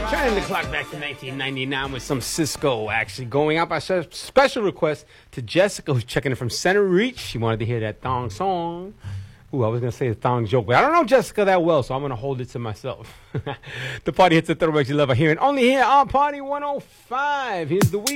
Turning the clock back to 1999 with some Cisco actually going out by special request to Jessica, who's checking in from Center Reach. She wanted to hear that thong song. Ooh, I was going to say a thong joke, but I don't know Jessica that well, so I'm going to hold it to myself. The party hits the throwbacks you love are hearing only here on Party 105. Here's the week.